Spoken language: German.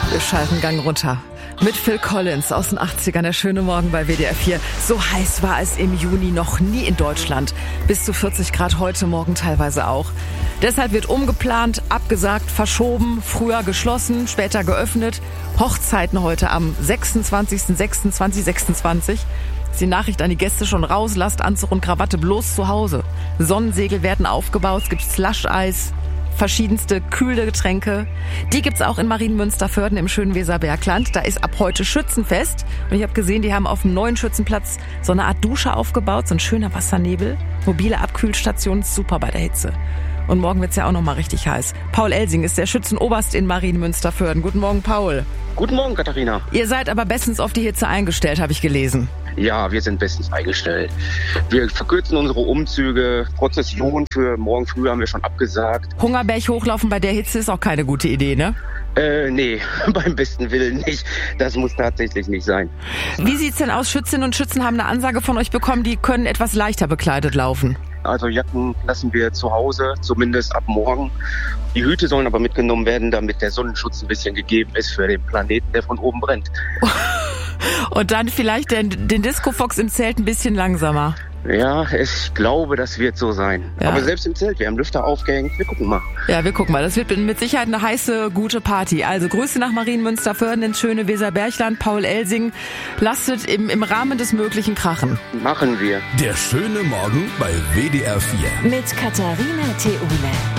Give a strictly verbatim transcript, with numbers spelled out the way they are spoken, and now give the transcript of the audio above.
Wir schalten Gang runter. Mit Phil Collins aus den achtzigern, der schöne Morgen bei W D R vier. So heiß war es im Juni noch nie in Deutschland. Bis zu vierzig Grad heute Morgen teilweise auch. Deshalb wird umgeplant, abgesagt, verschoben, früher geschlossen, später geöffnet. Hochzeiten heute am sechsundzwanzigsten sechsten zweitausendsechsundzwanzig. Ist die Nachricht an die Gäste schon raus, lasst Anzug und Krawatte bloß zu Hause. Sonnensegel werden aufgebaut, es gibt Slush-Eis, verschiedenste kühle Getränke. Die gibt's auch in Marienmünsterförden im schönen Weserbergland. Da ist ab heute Schützenfest. Und ich habe gesehen, die haben auf dem neuen Schützenplatz so eine Art Dusche aufgebaut, so ein schöner Wassernebel. Mobile Abkühlstation, super bei der Hitze. Und morgen wird's ja auch noch mal richtig heiß. Paul Elsing ist der Schützenoberst in Marienmünsterförden. Guten Morgen, Paul. Guten Morgen, Katharina. Ihr seid aber bestens auf die Hitze eingestellt, habe ich gelesen. Ja, wir sind bestens eingestellt. Wir verkürzen unsere Umzüge. Prozession für morgen früh haben wir schon abgesagt. Hungerberg hochlaufen bei der Hitze ist auch keine gute Idee, ne? Äh, nee, beim besten Willen nicht. Das muss tatsächlich nicht sein. Wie sieht's denn aus? Schützinnen und Schützen haben eine Ansage von euch bekommen, die können etwas leichter bekleidet laufen. Also Jacken lassen wir zu Hause, zumindest ab morgen. Die Hüte sollen aber mitgenommen werden, damit der Sonnenschutz ein bisschen gegeben ist für den Planeten, der von oben brennt. Und dann vielleicht den, den Disco-Fox im Zelt ein bisschen langsamer. Ja, ich glaube, das wird so sein. Ja. Aber selbst im Zelt, wir haben Lüfter aufgehängt. Wir gucken mal. Ja, wir gucken mal. Das wird mit Sicherheit eine heiße, gute Party. Also Grüße nach Marienmünsterförden ins schöne Weserbergland. Paul Elsing, lasst im, im Rahmen des Möglichen krachen. Machen wir. Der schöne Morgen bei W D R vier. Mit Katharina Theule.